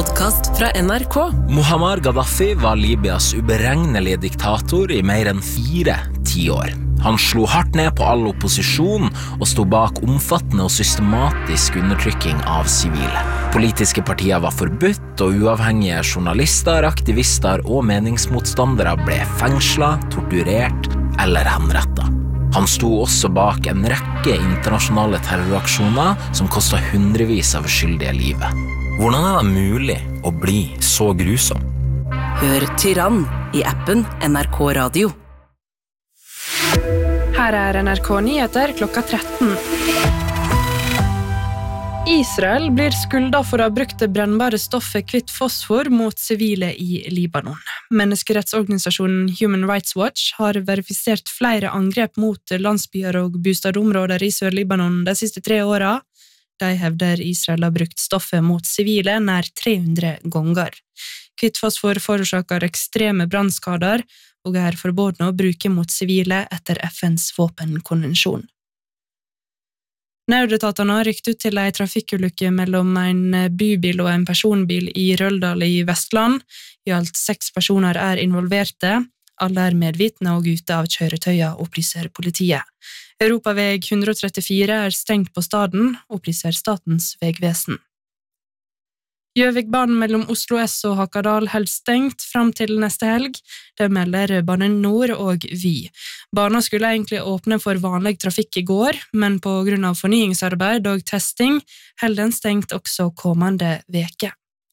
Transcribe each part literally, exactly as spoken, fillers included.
podcast fra N R K. Muammar Gaddafi var Libyas uberegnelige diktator i mer enn fire tiår. Han slo hardt ned på all opposisjon og sto bak omfattende og systematisk undertrykking av sivile. Politiske partier var forbudt, og uavhengige journalister, aktivister og meningsmotstandere ble fengslet, torturert eller henrettet. Han sto også bak en rekke internasjonale terroraksjoner som kostet hundrevis av uskyldige livet. Hvordan er det mulig å bli så grusom? Hør Tyrann i appen N R K Radio. Her er N R K Nyheter klokka tretten. Israel blir skyldet for å ha brukt det brennbare stoffet kvitt fosfor mot sivile i Libanon. Menneskerettsorganisasjonen Human Rights Watch har verifisert flere angrep mot landsbyer og bostadområder i Sør-Libanon de siste tre årene. De hevder Israel har brukt stoffet mot sivile nær tre hundre ganger. Kvitt fosfor forårsaker ekstreme brannskader og er forbudne å bruke mot sivile etter F N's våpenkonvensjon. Nødetatene har rykt ut til en trafikkulykke mellom en bybil og en personbil i Røldal i Vestland. I alt seks personer er involverte. Alle er medvitne og ute av kjøretøyer, opplyser politiet. Europaveg ett hundre trettifire er stengt på staden, opplyser Statens vegvesen. Gjøvikbanen mellom Oslo S og Hakadal helt stengt frem til neste helg. Det melder Bane Nor og Vy. Banen skulle egentlig åpne for vanlig trafikk i går, men på grunn av fornyingsarbeid og testing held den stengt også kommende veke.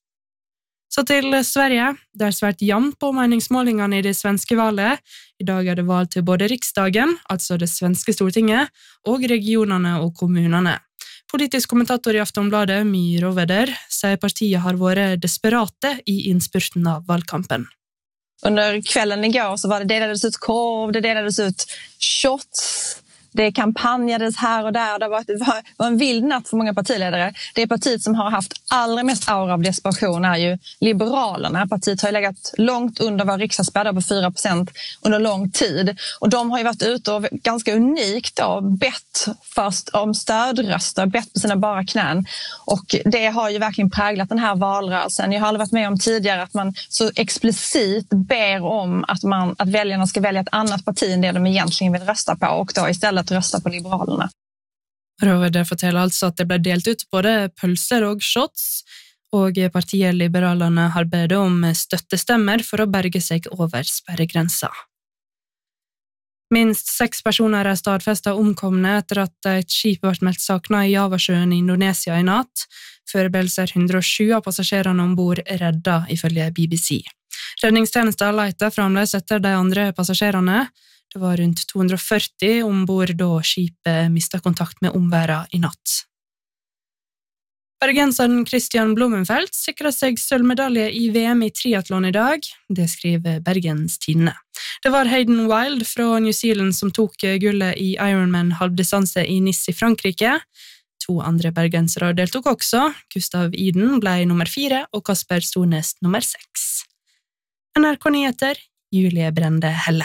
Så til Sverige. Det er svært jevnt på meningsmålingene i det svenske valget. I dag er det valg til både riksdagen, altså det svenske stortinget, og regionene og kommunene. Politisk kommentator i Aftonbladet, My Roveder, sier partiet har vært desperate i innspurten av valgkampen. Under kvällen igår så var det delades ut korv, det delades ut shots, det kampanjades här och där. Det var, det var en vild natt för många partiledare. Det är partiet som har haft allra mest aura av desperation är ju Liberalerna. Partiet har legat långt under vad riksdagsspärrar på fyra procent under lång tid. Och de har ju varit ute och ganska unikt då, bett först om stödröster, bett på sina bara knän. Och det har ju verkligen präglat den här valrörelsen. Jag har aldrig varit med om tidigare att man så explicit ber om att, man, att väljarna ska välja ett annat parti än det de egentligen vill rösta på och då istället att rösta på Liberalerna. Roveder forteller altså at det ble delt ut både pølser og shots, og partiet Liberalerne har bedt om støttestemmer for å berge seg over sperregrensa. Minst seks personer er stadfestet omkomne etter at et skip ble meldt savnet i Javasjøen i Indonesia i natt. Foreløpig er hundre og sju av passasjerene ombord redda, ifølge B B C. Redningstjenesten leter fremdeles etter de andre passasjerene. Det var rundt to hundre og førti ombord da skipet mistet kontakt med omverdenen i natt. Bergenseren Christian Blumenfeldt sikret seg sølvmedalje i V M i triathlon i dag. Det skriver Bergens Tidende. Det var Hayden Wilde fra New Zealand som tok gullet i Ironman halvdistanse i Nice i Frankrike. To andre bergensere deltok også. Gustav Iden ble nummer fire, og Kasper Stornes nummer seks. N R K Nyheter, Julie Brende Helle.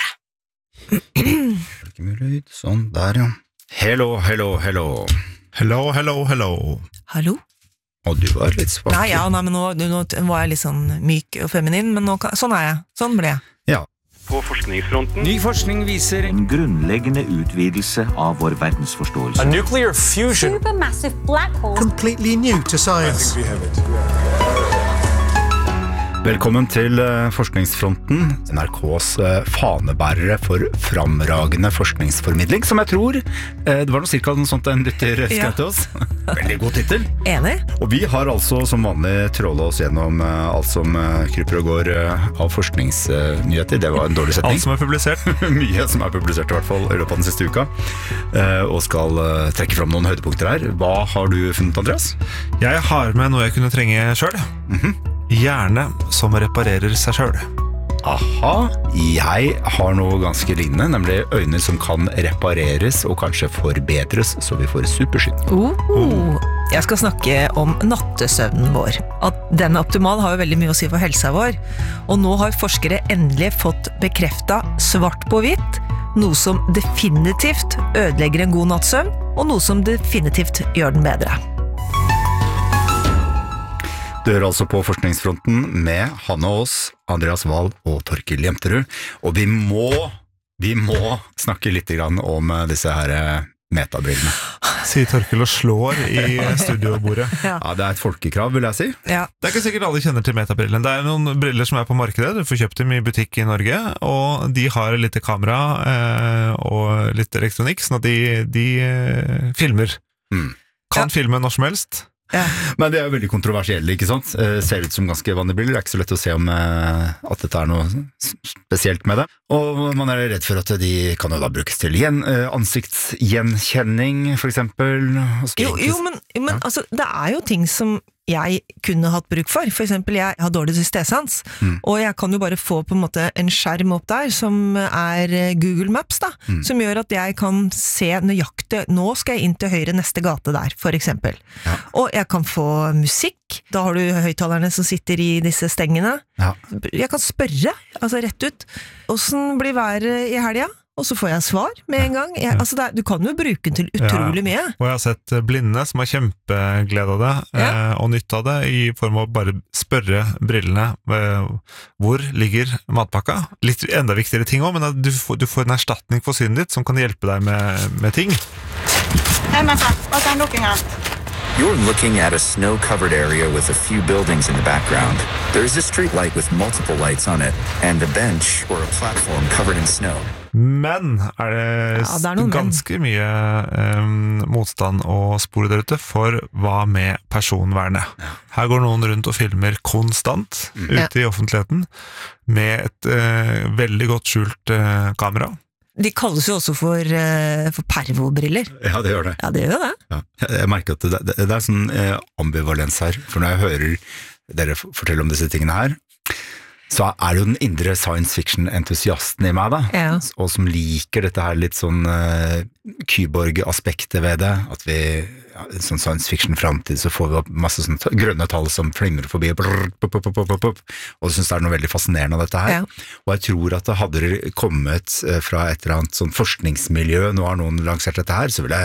Ikke mulig, sånn, der ja. Hello, hello, hello. Hello, hello, hello. Hallo? Og du var litt svak. Nei, ja, nei, men nå, nå var jeg litt sånn myk og feminin, men nå, sånn er jeg. Sånn ble jeg. Ja. På forskningsfronten. Ny forskning viser en grunnleggende utvidelse av vår verdensforståelse. A nuclear fusion. Supermassive black hole. Completely new to science. I think we have it. Velkommen til Forskningsfronten, N R K's fanebærere for framragende forskningsformidling, som jeg tror, det var noe cirka noe sånt en lytter skrev til oss. Veldig god titel. Enig. Og vi har altså som vanlig trålet oss gjennom alt som kryper og går av forskningsnyheter. Det var en dårlig setning. Alt som er publisert. Mye som er publisert i hvert fall i løpet av den siste uka. Og skal trekke fram noen høydepunkter her. Hva har du funnet, Andreas? Jeg har med noe jeg kunne trenge selv. Mhm. Hjerne som reparerer seg selv. Aha, jeg har noe ganske lignende, nemlig øyne som kan repareres og kanskje forbedres, så vi får supersyn. Oh, oh. Jeg skal snakke om nattesøvnen vår. At den er optimal har jo veldig mye å si for helsa vår, og nå har forskere endelig fått bekreftet svart på hvitt, noe som definitivt ødelegger en god nattsøvn, og noe som definitivt gjør den bedre. Du hører altså på Forskningsfronten med Hanne Aas, Andreas Wahl og Torkild Jemterud. Og vi må, vi må snakke litt grann om disse her metabrillene. Sier Torkild og slår i studiobordet. Ja. Ja, det er et folkekrav, vil jeg si. Ja. Det er ikke sikkert alle kjenner til metabrillene. Det er noen briller som er på markedet. Du får kjøpt dem i butikk i Norge, og de har litt kamera eh, og litt elektronikk, sånn at de, de eh, filmer. Mm. Kan ja. filme når som helst. Ja. Men det er jo veldig kontroversielle, ikke sant? Eh, ser ut som ganske vanlige briller. Det er ikke så lett å se om eh, at dette er noe spesielt med det. Og man er redd for at de kan jo da brukes til gjen, eh, ansiktsgjenkjenning, for eksempel. Jo, jo, men, men ja. altså, det er jo ting som jeg kunne hatt bruk for. For eksempel, jeg har dårlig systesans, mm. og jeg kan jo bare få på en måte en skjerm opp der, som er Google Maps da, mm. som gjør at jeg kan se nøyaktig, nå skal jeg inn til høyre neste gate der, for eksempel. Ja. Og jeg kan få musikk, da har du høyttalerne som sitter i disse stengene. Ja. Jeg kan spørre, altså rett ut, hvordan blir været i helga? Og så får jeg svar med en gang. Jeg, altså det, du kan jo bruke den til utrolig mye. Ja, og jeg har sett blinde som har kjempeglede av det, ja. eh, og nytt av det, i form av bare spørre brillene, eh, hvor ligger matpakka? Litt enda viktigere ting også, men du får, du får en erstatning for synet ditt, som kan hjelpe deg med, med ting. Hei, Mette, hva er den looking at? You're looking at a snow-covered area with a few buildings in the background. There's a street light with multiple lights on it, and a bench or a platform covered in snow. Men er det, ja, det er ganske mye um, motstand og spore der ute for hva med personvernet. Her går noen rundt og filmer konstant mm. ute ja. i offentligheten med et uh, veldig godt skjult uh, kamera. De kalles jo også for, uh, for pervobriller. Ja, det gjør det. Ja, det gjør det. Ja. Jeg merker at det, det, det er sånn uh, ambivalens her, for når jeg hører dere fortelle om disse tingene her, så er det jo den indre science fiction-entusiasten i meg da, ja. og som liker dette her litt sånn uh, kyborg-aspektet ved det, at vi, ja, sånn science fiction-framtid, så får vi opp masse sånn grønne tall som flimrer forbi, brrr, pop, pop, pop, pop, pop, og jeg synes det er noe veldig fascinerende av dette her. Ja. Og jeg tror at det hadde det kommet fra et eller annet sånn forskningsmiljø, nå har noen lansert dette her, så ville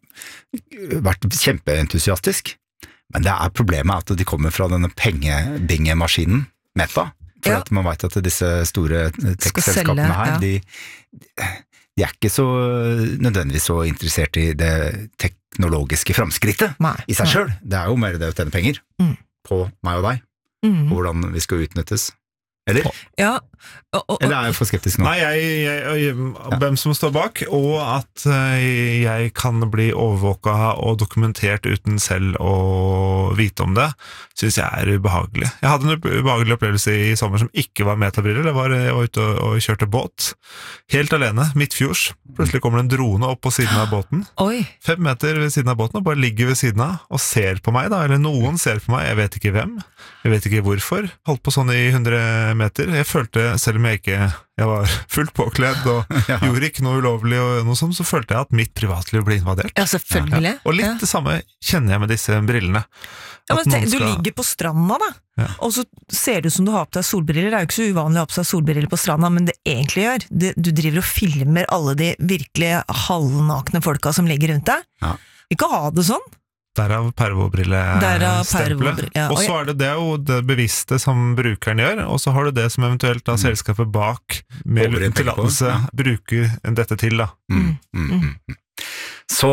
jeg vært kjempeentusiastisk. Men det er problemet at de kommer fra denne pengebingemaskinen, Meta. For ja. at man vet at disse store tech-selskapene her, ja. de, de er ikke så nødvendigvis så interessert i det teknologiske framskrittet nei, i seg selv. Det er jo mer det å tjene penger mm. på meg og deg, mm. og hvordan vi skal utnyttes. Eller? Ja. Og, og, Eller er jeg for skeptisk nå? Nei, jeg, jeg, jeg, hvem som står bak, og at jeg kan bli overvåket og dokumentert uten selv å vite om det, synes jeg er ubehagelig. Jeg hadde en ubehagelig opplevelse i sommer som ikke var metabriller. Jeg var, jeg var ute og, og kjørte båt, helt alene, midtfjords. Plutselig kommer det en drone opp på siden av båten. Oi. Fem meter ved siden av båten, og bare ligger ved siden av, og ser på meg da, eller noen ser på meg, jeg vet ikke hvem, jeg vet ikke hvorfor. Holdt på sånn i hundre meter. Jeg følte, selv om jeg ikke jeg var fullt påkledd og ja. gjorde ikke noe ulovlig og noe sånt, så følte jeg at mitt privatliv ble invadert. Ja, selvfølgelig. Ja. Og litt ja. det samme kjenner jeg med disse brillene. Ja, men tenk, skal... Du ligger på stranda da, ja. og så ser det ut som du har på deg solbriller. Det er jo ikke så uvanlig å ha på seg solbriller på stranda, men det egentlig gjør, det, du driver og filmer alle de virkelig halvnakne folka som ligger rundt deg. Ja. Ikke ha det sånn. Derav pervobrillestempelet. Pervo ja. Og så er det det jo det bevisste som brukeren gjør, og så har du det som eventuelt da mm. selskapet bak med tillatelse ja. bruker dette til da. Mm. Mm. Mm. Så,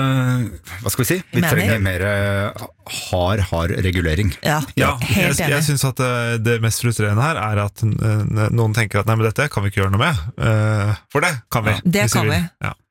hva skal vi si? Vi Mener. trenger mer hard, hard regulering. Ja, ja jeg, jeg synes at det, det mest frustrerende her er at noen tenker at nei, men dette kan vi ikke gjøre noe med. For det kan vi. Ja. Det kan vi. vi. Ja.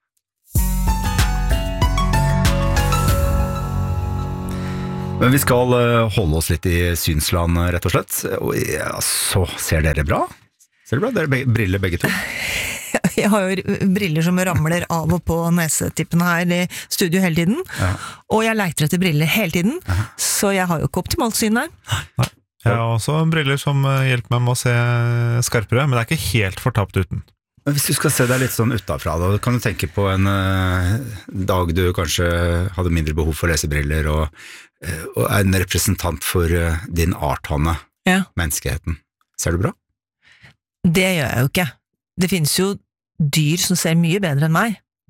Men vi skal holde oss litt i synsland, rett og slett. Og ja, så ser dere bra? Ser dere bra? Dere be- briller begge to? Jeg har jo briller som ramler av og på nesetippen her i studio hele tiden. Ja. Og jeg leiter etter briller hele tiden, Aha. så jeg har jo ikke optimalt syn her. Nei. Jeg har også briller som hjelper meg med å se skarpere, men det er ikke helt fortapt uten. Men hvis du skal se deg litt sånn utenfra, da kan du tenke på en uh, dag du kanskje hadde mindre behov for lesebriller, og, uh, og er en representant for uh, din art, Hanne, ja. menneskeheten. Ser du bra? Det gjør jeg jo ikke. Det finnes jo dyr som ser mye bedre enn meg.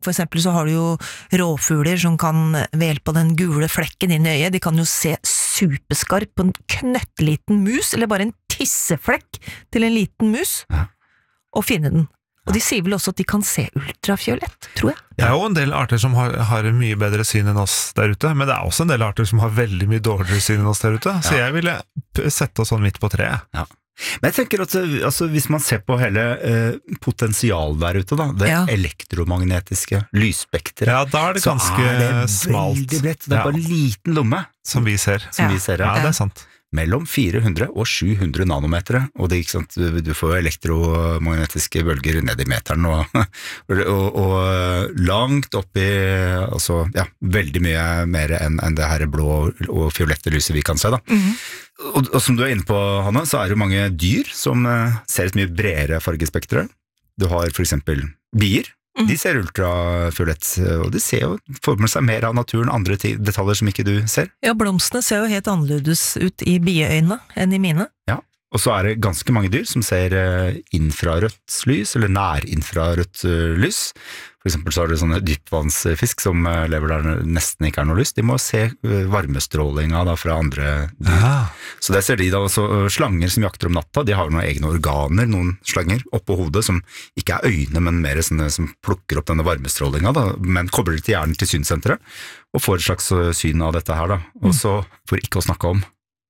For eksempel så har du jo råfugler som kan ved hjelp av den gule flekken inn i øyet, de kan jo se superskarpt på en knøttliten mus, eller bare en tisseflekk til en liten mus, ja. Og finne den. Og de sier vel også at de kan se ultrafiolett, tror jeg. Det er jo en del arter som har, har mye bedre syn enn oss der ute, men det er også en del arter som har veldig mye dårligere syn enn oss der ute, så ja. Jeg ville sette oss sånn midt på treet. Ja. Men jeg tenker at altså, hvis man ser på hele eh, potensial der ute da, det ja. Elektromagnetiske lysspektret, ja, da er det ganske er det smalt. Veldig bredt, det er ja. Bare en liten lomme. Som vi ser. Som ja. Vi ser, ja. Ja, det er sant. Mellom fire hundre og sju hundre nanometer, og det, ikke sant, du får elektromagnetiske bølger ned i meteren, og, og, og langt opp i, altså, ja, veldig mye mer enn, enn det her blå og fiolette lyset vi kan se da. Mm-hmm. Og, og som du er inne på, Hanne, så er det mange dyr som ser et mye bredere fargespektre. Du har for eksempel bier. Mm. De ser ultrafiolett, og de ser jo, får med seg mer av naturen, andre detaljer som ikke du ser. Ja, blomstene ser jo helt annerledes ut i bieøynene enn i mine. Ja, og så er det ganske mange dyr som ser infrarødt lys, eller nærinfrarødt lys. For eksempel så er det sånne dypvannsfisk som lever der nesten ikke er noe lys. De må se varmestrålinga da fra andre dyr. Ah. Så det ser de da også. Slanger som jakter om natta, de har noen egne organer, noen slanger oppå hodet som ikke er øyne, men mer sånne som plukker opp denne varmestrålinga da, men kobler til hjernen til synssenteret, og får et slags syn av dette her da. Og så, for ikke å snakke om,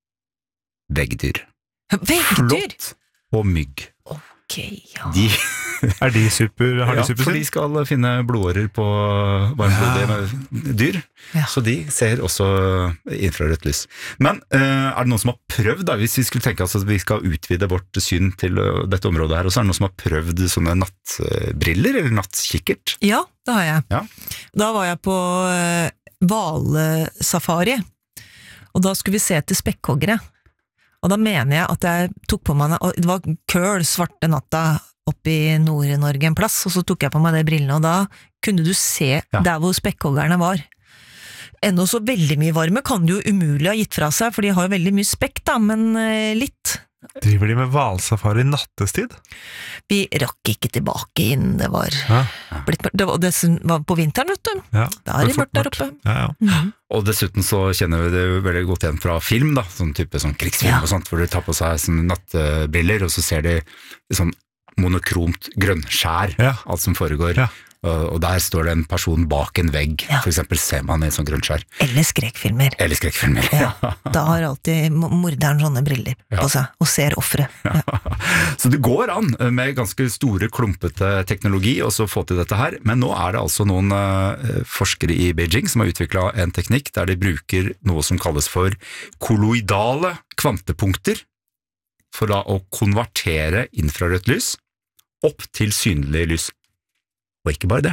veggdyr. Veggdyr? Flått og mygg. Ok, ja. De er de super, har de ja, supersyn? For de skal finne blodårer på varmblodige dyr, ja. Så de ser også infrarødt lys. Men uh, er det noen som har prøvd, da, hvis vi skulle tenke oss at vi skal utvide vårt syn til uh, dette området her, og så er det noen som har prøvd sånne nattbriller, eller nattkikkert? Ja, det har jeg. Ja. Da var jeg på hvalsafari, uh, og da skulle vi se til spekkhoggere. Og da mener jeg at jeg tok på meg, og det var køl svarte natta oppe i Nord-Norge en plass, og så tok jeg på meg de brillene, og da kunne du se ja. Der hvor spekkhoggerne var. Ennå så veldig mye varme kan du jo umulig ha gitt fra seg, for de har jo veldig mye spekk da, men eh, litt. Driver de med hvalsafari nattestid? Vi rakk ikke tilbake inn, det var, ja. blitt, det var, det var på vinteren, vet du. Ja, da er det mørkt der oppe. Ja, ja. Mm. Og dessuten så kjenner vi det veldig godt igjen fra film, da, sånn type sånn krigsfilm ja. Og sånt, hvor de tar på seg sånne nattbriller, og så ser de sånn monokromt grønnskjær, ja. Alt som foregår. Ja. Og der står det en person bak en vegg, ja. For eksempel ser man i en sånn grønnskjær. Eller skrekkfilmer. Eller skrekkfilmer, ja. Da har alltid morderen sånne briller ja. På seg, og ser offre. Ja. Ja. Så det går an med ganske store, klumpete teknologi å få til dette her, men nå er det altså noen uh, forskere i Beijing som har utviklet en teknikk der de bruker noe som kalles for kolloidale kvantepunkter, for da å konvertere infrarødt lys opp til synlig lys. Og ikke bare det,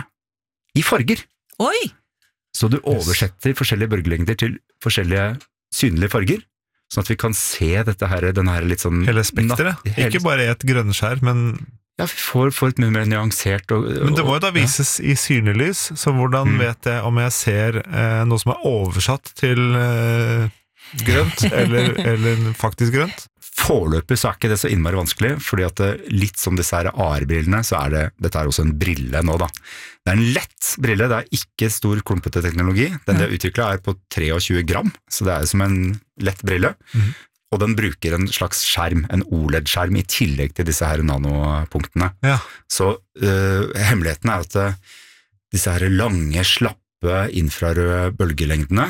i farger. Oi! Så du oversetter forskjellige bølgelengder til forskjellige synlige farger, sånn at vi kan se dette her, denne her litt sånn... Hele spektret, hele... ikke bare et grønnskjær, men... Ja, vi får, får et mye mer nyansert og, og... Men det må jo da vises ja. I synlig lys, så hvordan mm. vet jeg om jeg ser eh, noe som er oversatt til eh, grønt, eller, eller faktisk grønt? Foreløpig så er ikke det så innmari vanskelig, fordi at det, litt som disse her A R-brillene, så er det, dette er også en brille nå da. Det er en lett brille, det er ikke stor klumpete teknologi. Den de har utviklet er på tjuetre gram, så det er som en lett brille. Mm. Og den bruker en slags skjerm, en O L E D-skjerm i tillegg til disse her nanopunktene. Ja. Så uh, hemmeligheten er at uh, disse her lange, slappe, infrarøde bølgelengdene,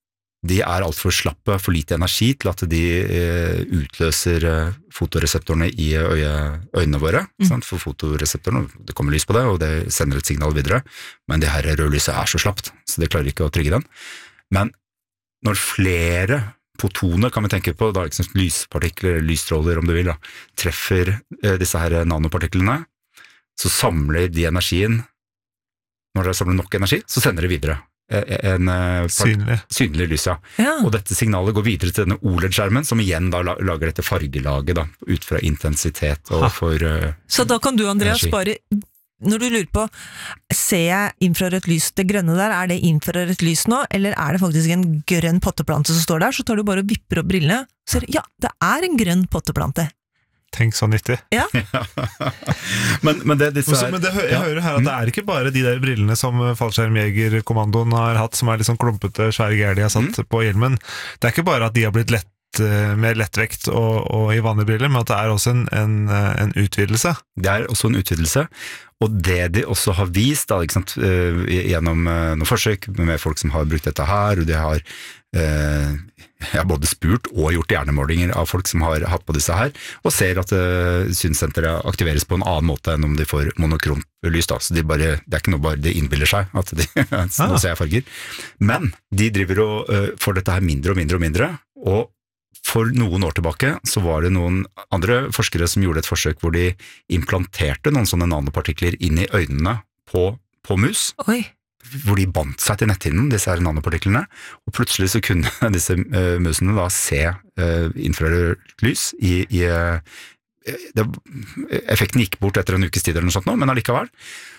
de er alt for slappe, for lite energi til at de eh, utløser eh, fotoreseptorene i øye, øynene våre, mm. for fotoreseptorene, det kommer lys på det, og det sender et signal videre, men det her rødlyset er så slapt, så det klarer ikke å trygge den. Men når flere fotoner, kan vi tenke på, da liksom lyspartikler, lysstråler om du vil, da, treffer eh, disse her nanopartiklene, så samler de energien, når de samler nok energi, så sender de videre. En synlig. synlig lys, ja. Ja. Og dette signalet går videre til denne O L E D-skjermen, som igjen da lager dette fargelaget da, ut fra intensitet og for uh, Så da kan du, Andreas, energi. Bare, når du lurer på, ser jeg infrarødt lys, det grønne der, er det infrarødt lys nå, eller er det faktisk en grønn potteplante som står der, så tar du bare og vipper opp brillene, så ser du, ja, det er en grønn potteplante. Tenk så nyttig. Ja. men, men, det, disse Også, men det, jeg hører her at det er ikke bare de der brillene som fallskjermjegerkommandoen har hatt, som er litt sånn klumpete, svære gær de har satt mm. på hjelmen. Det er ikke bare at de har blitt lett, mer lettvekt og, og i vanlige briller, men at det er også en, en, en utvidelse. Det er også en utvidelse, og det de også har vist, da, ikke sant, gjennom noen forsøk med folk som har brukt dette her, og de har eh, jeg har både spurt og gjort hjernemålinger av folk som har hatt på disse her, og ser at uh, synssenteret aktiveres på en annen måte enn om de får monokront lys. Da. Så de bare, det er ikke noe bare de innbiller seg, at de, nå ser jeg farger. Men de driver og uh, får dette her mindre og mindre og mindre, og for noen år tilbake så var det noen andre forskere som gjorde et forsøk hvor de implanterte noen sånne nanopartikler inn i øynene på, på mus. Oi. Hvor de bandt seg til netthinnen, disse her nanopartiklene, og plutselig så kunne disse uh, musene da se uh, infrarødt lys i, i uh, det, effekten gikk bort etter en ukes tid eller noe sånt nå, men allikevel.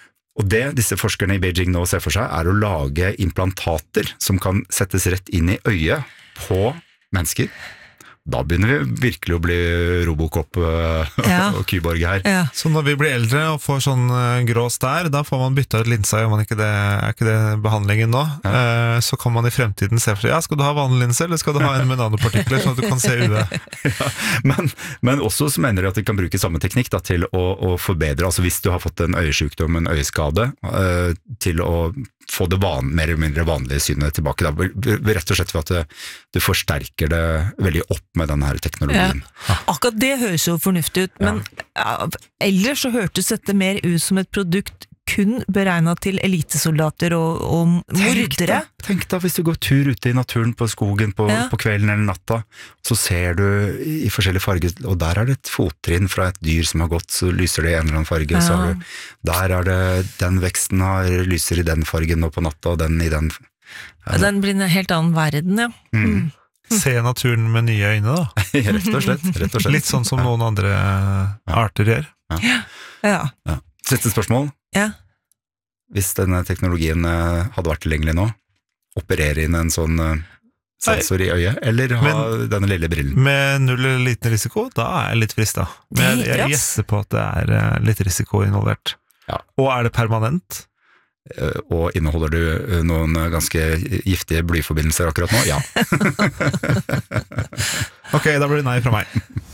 Og det disse forskerne i Beijing nå ser for seg er å lage implantater som kan settes rett inn i øyet på mennesker. Da begynner vi virkelig å bli Robocop uh, ja. og Kyborg her. Ja. Så når vi blir eldre og får sånn uh, grå stær, da får man bytta ut linsa, gjør man ikke det, er ikke det behandlingen nå? Ja. Uh, så kan man i fremtiden se for seg, ja, skal du ha vanlig linse, eller skal du ha en med nanopartikler, sånn at du kan se U V? ja. men, men også så mener de at de kan bruke samme teknikk da, til å, å forbedre, altså hvis du har fått en øyesykdom, en øyeskade, uh, til å få det van, mer eller mindre vanlige synet tilbake. Da. Rett og slett for at du forsterker det veldig opp med denne her teknologien. Ja. Akkurat det høres jo fornuftig ut, men ja. ellers så hørtes dette mer ut som et produkt kun beregnet til elitesoldater og, og mordere. Tenk, tenk da hvis du går tur ute i naturen på skogen på, ja. på kvelden eller natta, så ser du i forskjellige farger, og der er det et fottrinn fra et dyr som har gått, så lyser det i en eller annen farge, ja. så har du, der er det, den veksten har, lyser i den fargen nå på natta, og den i den. Ja, den blir en helt annen verden, ja. Mm. Mm. Se naturen med nye øyne da. rett og slett, rett og slett. Litt sånn som ja. noen andre arter gjør. Ja. Ja. Ja. Siste spørsmål. Ja. Hvis denne teknologien hadde vært tilgjengelig nå, operere inn en sånn sensor i øyet, eller ha Men, denne lille brillen? Med null eller liten risiko, da er jeg litt frist da. Men jeg, jeg gjesser på at det er litt risiko involvert. Ja. Og er det permanent? Og inneholder du noen ganske giftige blyforbindelser akkurat nå? Ja. Ok, da blir det nei fra meg.